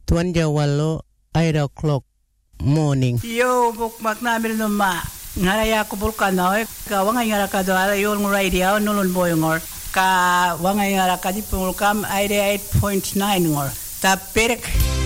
Tuan Jawalo 8 o'clock morning. Yo, buk maknabil numa. Ngaraya ko bulkano, ka wangay ngara ka do ala yung radio nulun boy ngor. Ka wangay ngara ka di pulkam 88.9 ngor. Ta perek